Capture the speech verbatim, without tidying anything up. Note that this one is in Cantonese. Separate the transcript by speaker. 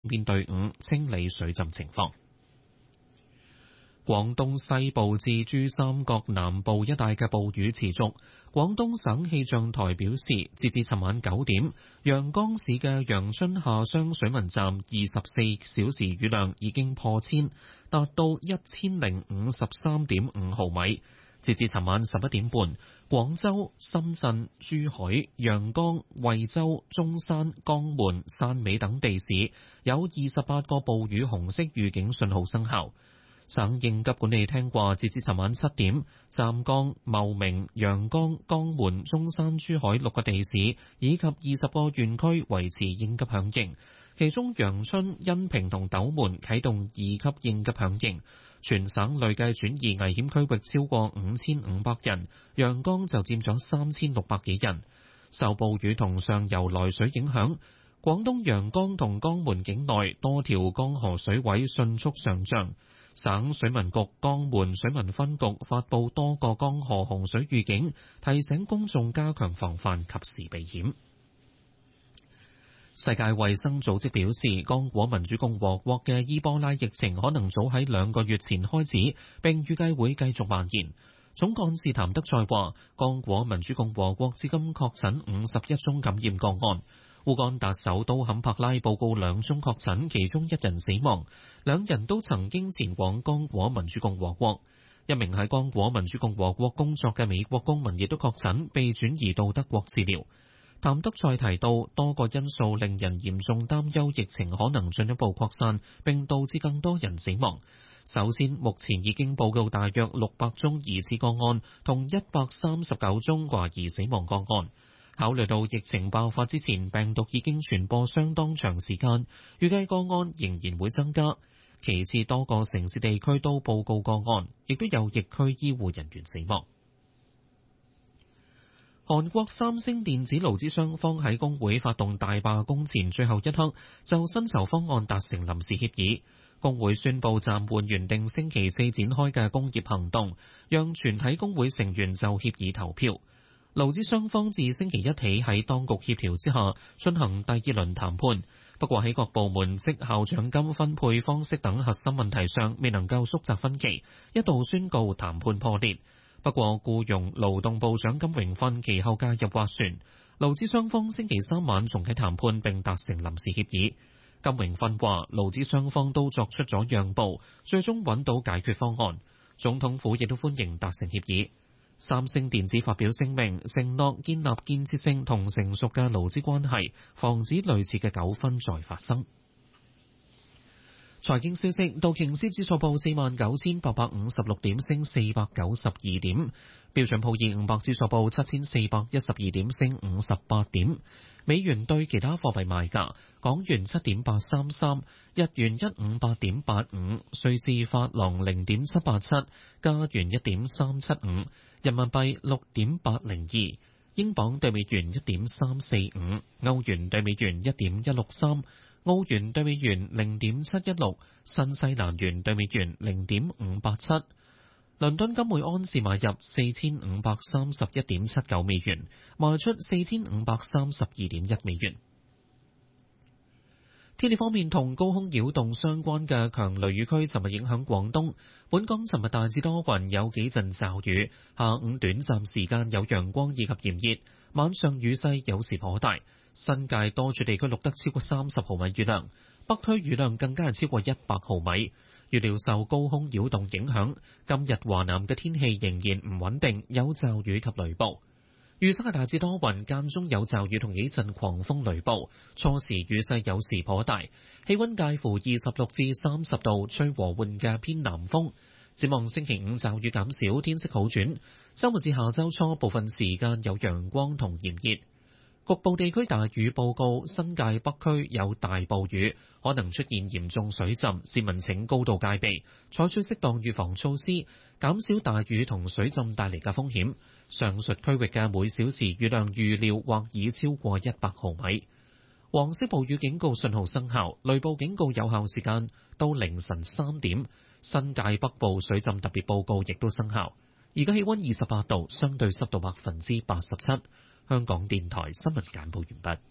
Speaker 1: 面隊伍清理水浸情況。廣東西部至珠三角南部一帶嘅暴雨持續。廣東省氣象台表示，截至尋晚九點，陽江市嘅陽春下湘水文站二十四小時雨量已經破千，達到一千零五十三點五毫米。截至尋晚十一點半，廣州、深圳、珠海、陽江、惠州、中山、江門、汕尾等地市有二十八個暴雨紅色預警信號生效。省應急管理廳話，截至尋晚七點，湛江、茂名、陽江、江門、中山、珠海六個地市以及二十個縣區維持應急響應，其中陽春、恩平同斗門啟動二級應急響應。全省累計轉移危險區域超過五千五百人，陽江就佔咗三千六百幾人。受暴雨同上游來水影響，廣東陽江同江門境內多條江河水位迅速上漲。省水文局江門水文分局發布多個江河洪水預警，提醒公眾加強防範，及時避險。世界衛生組織表示，剛果民主共和國嘅伊波拉疫情可能早喺兩個月前開始，並預計會繼續蔓延。總幹事譚德塞話，剛果民主共和國至今確診五十一宗感染個案。烏干達首都坎帕拉報告兩宗確診，其中一人死亡，兩人都曾經前往剛果民主共和國。一名喺剛果民主共和國工作嘅美國公民亦都確診，被轉移到德國治療。譚德塞提到，多個因素令人嚴重擔憂疫情可能進一步擴散，並導致更多人死亡。首先，目前已經報告大約六百宗疑似個案，同一百三十九宗懷疑死亡個案。考慮到疫情爆發之前，病毒已經傳播相當長時間，預計個案仍然會增加。其次，多個城市地區都報告個案，亦都有疫區醫護人員死亡。韓國三星電子勞資雙方喺工會發動大罷工前最後一刻，就薪酬方案達成臨時協議。工會宣布暫緩原定星期四展開嘅工業行動，讓全體工會成員就協議投票。勞資雙方自星期一起喺當局協調之下進行第二輪談判，不過喺各部門績效獎金分配方式等核心問題上未能夠縮窄分歧，一度宣告談判破裂。不過僱傭勞動部長金榮訓其後介入斡旋，勞資雙方星期三晚重啟談判並達成臨時協議。金榮訓話勞資雙方都作出咗讓步，最終揾到解決方案。總統府亦都歡迎達成協議。三星電子發表聲明，承諾建立建設性同成熟嘅勞資關係，防止類似嘅糾紛再發生。財經消息，道瓊斯指數報四萬九千八百五十六點，升四百九十二點；標準普爾五百指數報七千四百一十二點，升五十八點。美元對其他貨幣賣價：港元七點八三三，日元一五八點八五，瑞士法郎零點七八七，加元一點三七五，人民幣六點八零二，英鎊對美元一點三四五，歐元對美元一點一六三。澳元對美元零點七一六，新西蘭元對美元零點五八七。倫敦金每安士買入四千五百三十一點七九美元，賣出四千五百三十二點一美元。天氣方面，同高空擾動相關嘅強雷雨區尋日影響廣東。本港尋日大致多雲，有幾陣驟雨，下午短暫時間有陽光以及炎熱，晚上雨勢有時頗大。新界多處地區錄得超過三十毫米雨量，北區雨量更加係超過一百毫米。預料受高空擾動影響，今日華南嘅天氣仍然唔穩定，有驟雨及雷暴。預測係大致多雲，間中有驟雨同幾陣狂風雷暴，初時雨勢有時頗大，氣溫介乎二十六至三十度，吹和緩嘅偏南風。展望星期五驟雨減少，天色好轉，週末至下周初部分時間有陽光同炎熱。局部地區大雨報告，新界北區有大暴雨，可能出現嚴重水浸，市民請高度戒備，採取適當預防措施，減少大雨同水浸帶嚟嘅風險。上述區域嘅每小時雨量預料或已超過一百毫米。黃色暴雨警告信號生效，雷暴警告有效時間到凌晨三點。新界北部水浸特別報告亦都生效。而家氣溫二十八度，相對濕度百分之八十七。香港電台新聞簡報完畢。